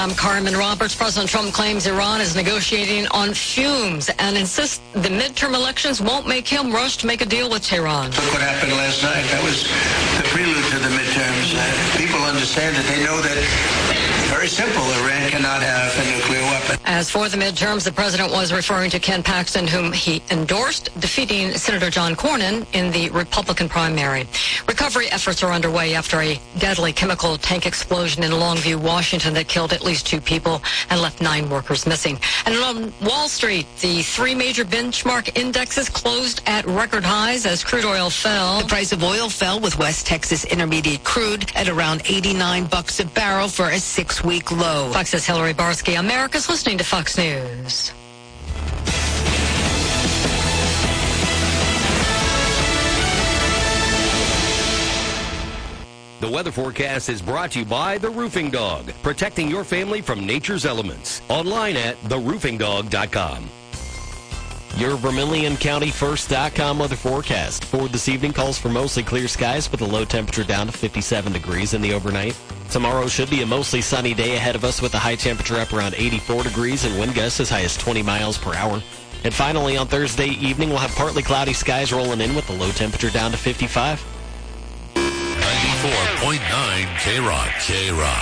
I'm Carmen Roberts. President Trump claims Iran is negotiating on fumes and insists the midterm elections won't make him rush to make a deal with Tehran. Look what happened last night. That was the prelude to the midterms. People understand that. They know that, very simple, Iran cannot have a nuclear weapon. As for the midterms, the president was referring to Ken Paxton, whom he endorsed, defeating Senator John Cornyn in the Republican primary. Recovery efforts are underway after a deadly chemical tank explosion in Longview, Washington, that killed at least 2 people and left 9 workers missing. And on Wall Street, the 3 major benchmark indexes closed at record highs as crude oil fell. The price of oil fell with West Texas Intermediate crude at around $89 a barrel for a 6-week low. Fox's Hillary Barsky. America's listening to Fox News. The weather forecast is brought to you by The Roofing Dog, protecting your family from nature's elements. Online at theroofingdog.com. Your VermilionCountyFirst.com weather forecast. For this evening calls for mostly clear skies with a low temperature down to 57 degrees in the overnight. Tomorrow should be a mostly sunny day ahead of us with a high temperature up around 84 degrees and wind gusts as high as 20 miles per hour. And finally on Thursday evening we'll have partly cloudy skies rolling in with a low temperature down to 55. 94.9 K-Rock.